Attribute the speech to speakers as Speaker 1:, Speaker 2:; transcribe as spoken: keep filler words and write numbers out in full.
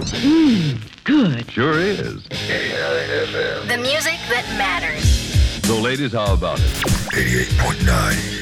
Speaker 1: Mmm, good.
Speaker 2: Sure is.
Speaker 3: The music that matters.
Speaker 2: So, ladies, how about it?
Speaker 4: eighty-eight point nine